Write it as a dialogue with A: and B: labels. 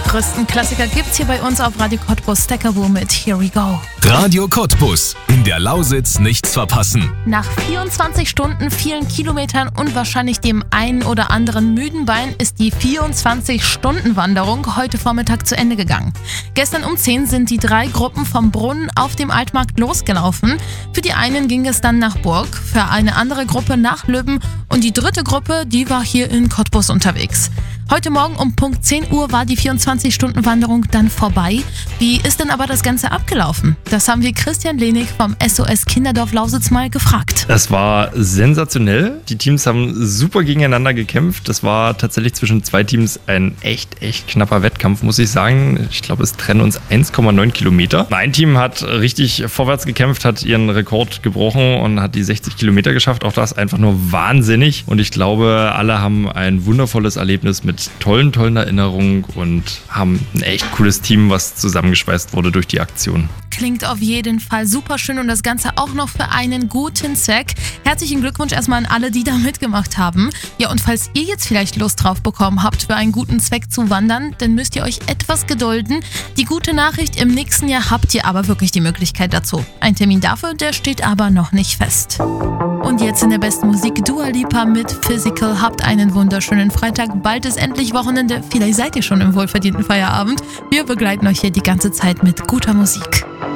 A: größten Klassiker gibt's hier bei uns auf Radio Cottbus. Stackerbo mit Here We Go.
B: Radio Cottbus. In der Lausitz nichts verpassen.
A: Nach 24 Stunden, vielen Kilometern und wahrscheinlich dem einen oder anderen müden Bein ist die 24-Stunden-Wanderung heute Vormittag zu Ende gegangen. Gestern um 10 sind die 3 Gruppen vom Brunnen auf dem Altmarkt losgelaufen. Für die einen ging es dann nach Burg, für eine andere Gruppe nach Löben und die dritte Gruppe, die war hier in Cottbus unterwegs. Heute Morgen um Punkt 10 Uhr war die 24-Stunden-Wanderung dann vorbei. Wie ist denn aber das Ganze abgelaufen? Das haben wir Christian Lehnig vom SOS Kinderdorf Lausitz mal gefragt.
C: Es war sensationell. Die Teams haben super gegeneinander gekämpft. Das war tatsächlich zwischen 2 Teams ein echt knapper Wettkampf, muss ich sagen. Ich glaube, es trennen uns 1,9 Kilometer. Ein Team hat richtig vorwärts gekämpft, hat ihren Rekord gebrochen und hat die 60 Kilometer geschafft. Auch das einfach nur wahnsinnig. Und ich glaube, alle haben ein wundervolles Erlebnis mit tollen Erinnerungen und haben ein echt cooles Team, was zusammengespeist wurde durch die Aktion.
A: Klingt auf jeden Fall super schön und das Ganze auch noch für einen guten Zweck. Herzlichen Glückwunsch erstmal an alle, die da mitgemacht haben. Ja, und falls ihr jetzt vielleicht Lust drauf bekommen habt, für einen guten Zweck zu wandern, dann müsst ihr euch etwas gedulden. Die gute Nachricht, im nächsten Jahr habt ihr aber wirklich die Möglichkeit dazu. Ein Termin dafür, der steht aber noch nicht fest. Und jetzt in der besten Musik Dua Lipa mit Physical. Habt einen wunderschönen Freitag. Bald ist endlich Wochenende. Vielleicht seid ihr schon im wohlverdienten Feierabend. Wir begleiten euch hier die ganze Zeit mit guter Musik.